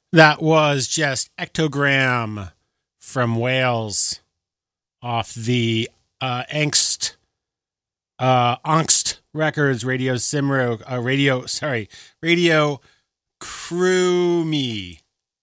That was just Ectogram from Wales off the Angst Records Radio Simro Radio Crewmy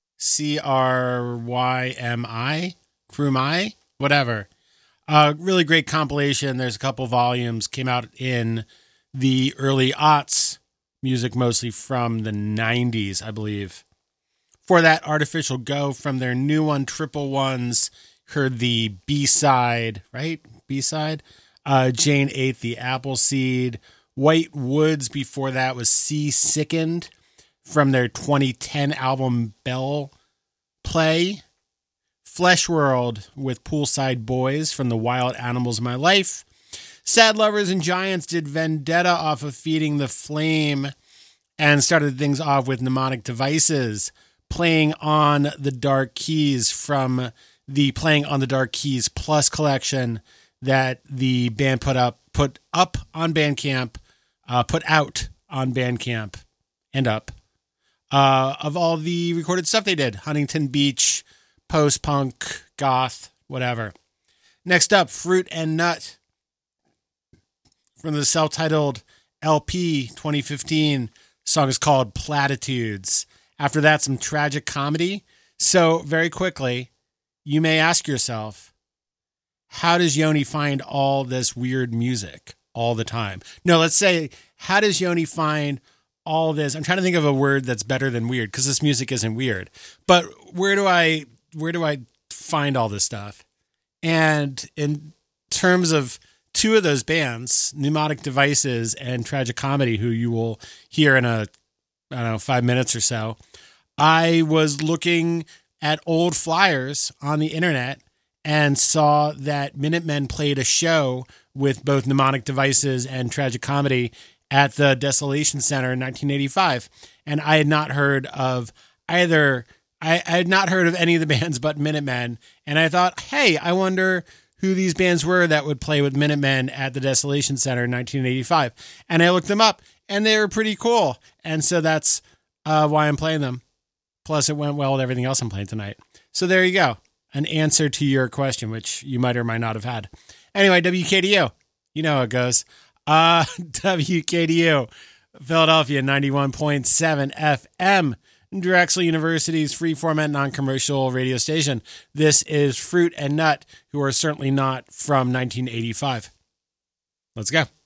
Crymi Crewmy whatever. Really great compilation. There's a couple volumes, came out in the early aughts, music mostly from the 90s, I believe. For that, Artificial Go from their new one, Triple Ones, heard the B-side, right? B-side. Jane ate the Appleseed. White Woods before that was Sea Sickened from their 2010 album Bell Play. Flesh World with Poolside Boys from the Wild Animals of My Life. Sad Lovers and Giants did Vendetta off of Feeding the Flame and started things off with Mnemonic Devices. Playing on the Dark Keys from the Playing on the Dark Keys Plus collection that the band put out on Bandcamp and up, of all the recorded stuff they did. Huntington Beach, post-punk, goth, whatever. Next up, Fruit and Nut from the self-titled LP 2015. The song is called Platitudes. After that, some tragic comedy. So very quickly, you may ask yourself, how does Yoni find all this weird music all the time? No, let's say, how does Yoni find all this? I'm trying to think of a word that's better than weird, because this music isn't weird. But where do I find all this stuff? And in terms of two of those bands, Mnemonic Devices and Tragic Comedy, who you will hear in 5 minutes or so, I was looking at old flyers on the internet and saw that Minutemen played a show with both Mnemonic Devices and Tragic Comedy at the Desolation Center in 1985. And I had not heard of either. I had not heard of any of the bands but Minutemen. And I thought, hey, I wonder who these bands were that would play with Minutemen at the Desolation Center in 1985. And I looked them up, and they were pretty cool. And so that's why I'm playing them. Plus, it went well with everything else I'm playing tonight. So there you go. An answer to your question, which you might or might not have had. Anyway, WKDU. You know how it goes. WKDU, Philadelphia, 91.7 FM. Drexel University's free format non-commercial radio station. This is Fruit and Nut, who are certainly not from 1985. Let's go.